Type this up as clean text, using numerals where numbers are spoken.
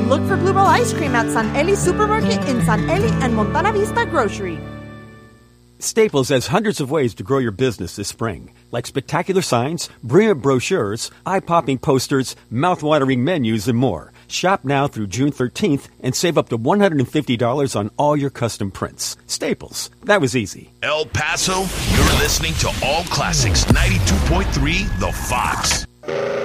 Look for Bluebell ice cream at San Eli Supermarket in San Eli and Montana Vista Grocery. Staples has hundreds of ways to grow your business this spring, like spectacular signs, brilliant brochures, eye-popping posters, mouth-watering menus, and more. Shop now through June 13th and save up to $150 on all your custom prints. Staples. That was easy. El Paso, you're listening to All Classics 92.3 The Fox.